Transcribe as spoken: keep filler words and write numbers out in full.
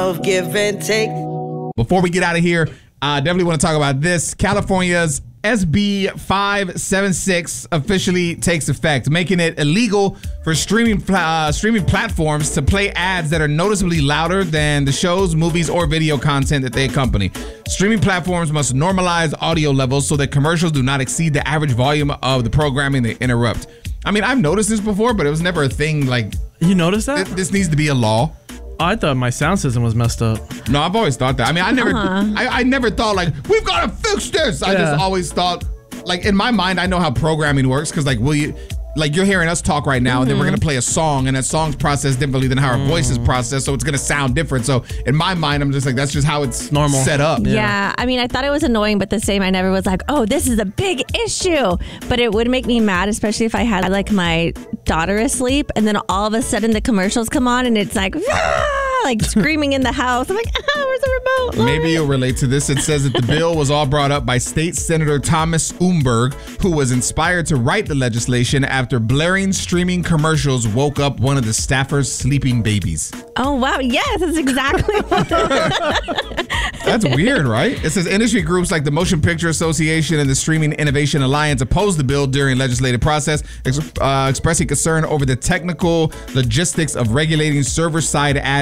love, give and take. Before we get out of here, I uh, definitely want to talk about this. California's S B five seventy-six officially takes effect, making it illegal for streaming uh, streaming platforms to play ads that are noticeably louder than the shows, movies, or video content that they accompany. Streaming platforms must normalize audio levels so that commercials do not exceed the average volume of the programming they interrupt. I mean, I've noticed this before, but it was never a thing like... You noticed that? Th- this needs to be a law. Oh, I thought my sound system was messed up. No, I've always thought that. I mean, I never, uh-huh. I, I never thought like, we've got to fix this. I yeah. just always thought, like in my mind, I know how programming works because like, will you, like you're hearing us talk right now, mm-hmm. and then we're gonna play a song, and that song's processed differently than how our mm. voice is processed, so it's gonna sound different. So in my mind, I'm just like, that's just how it's normal set up. Yeah. yeah, I mean, I thought it was annoying, but the same, I never was like, oh, this is a big issue. But it would make me mad, especially if I had like my daughter asleep, and then all of a sudden the commercials come on, and it's like, ah! like screaming in the house. I'm like, ah, where's the remote? Lord? Maybe you'll relate to this. It says that the bill was all brought up by State Senator Thomas Umberg, who was inspired to write the legislation after blaring streaming commercials woke up one of the staffers' sleeping babies. Oh, wow. Yes, that's exactly what That's weird, right? It says industry groups like the Motion Picture Association and the Streaming Innovation Alliance opposed the bill during legislative process, ex- uh, expressing concern over the technical logistics of regulating server-side ad